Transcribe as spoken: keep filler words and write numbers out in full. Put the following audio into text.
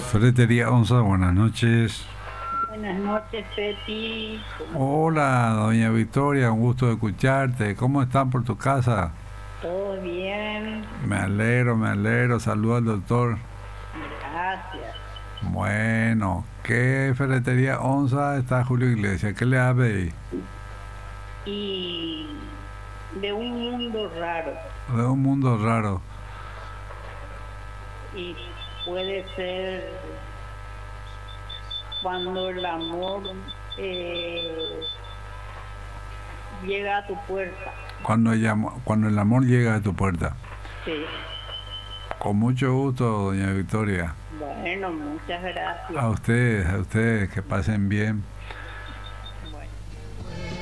Ferretería Onza, buenas noches. Buenas noches, Betty. Hola, doña Victoria, un gusto de escucharte. ¿Cómo están por tu casa? ¿Todo bien? Me alegro, me alegro. Saludo al doctor. Gracias. Bueno, ¿qué ferretería Onza está Julio Iglesias? ¿Qué le hace ahí? Y de un mundo raro. De un mundo raro. Y puede ser cuando el amor eh, llega a tu puerta. Cuando, llamo- cuando el amor llega a tu puerta. Sí. Con mucho gusto, doña Victoria. Bueno, muchas gracias. A ustedes, a ustedes, que pasen bien.